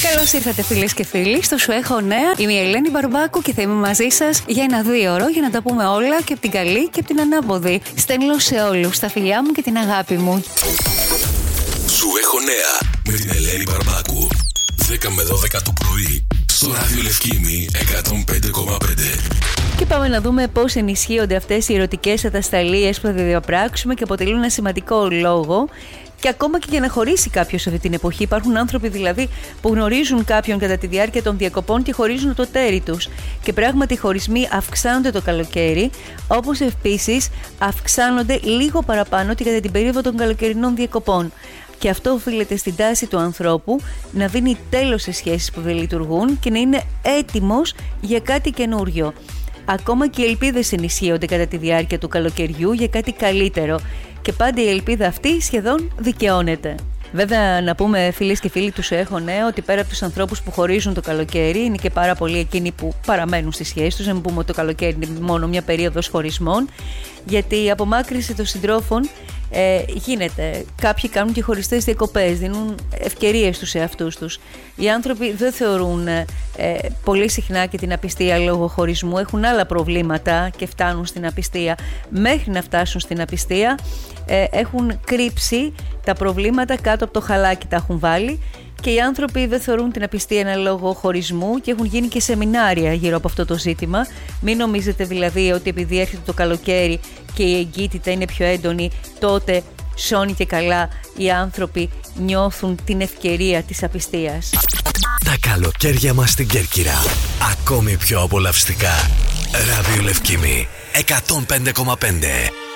Καλώς ήρθατε φίλες και φίλοι στο Σου Έχω Νέα. Είμαι η Ελένη Μπαρμπάκου και θα είμαι μαζί σας για ένα 2ωρο για να τα πούμε όλα και από την καλή και από την ανάποδη. Στέλνω σε όλους τα φιλιά μου και την αγάπη μου. Σου Έχω Νέα με την Ελένη Μπαρμπάκου. 10 με 12 το πρωί στο ράδιο Λευκήμη 105,5. Και πάμε να δούμε πώς ενισχύονται αυτές οι ερωτικές ατασταλίες που θα διαπράξουμε και αποτελούν ένα σημαντικό λόγο. Και ακόμα και για να χωρίσει κάποιος αυτή την εποχή. Υπάρχουν άνθρωποι δηλαδή που γνωρίζουν κάποιον κατά τη διάρκεια των διακοπών και χωρίζουν το τέρι τους. Και πράγματι οι χωρισμοί αυξάνονται το καλοκαίρι, όπως επίσης αυξάνονται λίγο παραπάνω και κατά την περίοδο των καλοκαιρινών διακοπών. Και αυτό οφείλεται στην τάση του ανθρώπου να δίνει τέλος σε σχέσεις που δεν λειτουργούν και να είναι έτοιμος για κάτι καινούριο. Ακόμα και οι ελπίδες ενισχύονται κατά τη διάρκεια του καλοκαιριού για κάτι καλύτερο. Και πάντα η ελπίδα αυτή σχεδόν δικαιώνεται. Βέβαια, να πούμε φίλες και φίλοι του Σου Έχω Νέα ότι πέρα από τους ανθρώπους που χωρίζουν το καλοκαίρι, είναι και πάρα πολλοί εκείνοι που παραμένουν στις σχέσεις τους. Δεν πούμε ότι το καλοκαίρι είναι μόνο μια περίοδος χωρισμών, γιατί η απομάκρυνση των συντρόφων γίνεται. Κάποιοι κάνουν και χωριστές διακοπές, δίνουν ευκαιρίες στους εαυτούς τους. Οι άνθρωποι δεν θεωρούν πολύ συχνά και την απιστία λόγω χωρισμού, έχουν άλλα προβλήματα και φτάνουν στην απιστία. Μέχρι να φτάσουν στην απιστία έχουν κρύψει τα προβλήματα κάτω από το χαλάκι, τα έχουν βάλει. Και οι άνθρωποι δεν θεωρούν την απιστία ένα λόγο χωρισμού και έχουν γίνει και σεμινάρια γύρω από αυτό το ζήτημα. Μην νομίζετε δηλαδή ότι επειδή έρχεται το καλοκαίρι και η εγκύτητα είναι πιο έντονη, τότε σώνει και καλά οι άνθρωποι νιώθουν την ευκαιρία της απιστίας. Τα καλοκαίρια μας στην Κέρκυρα. Ακόμη πιο απολαυστικά. Ράδιο Λευκήμη 105,5.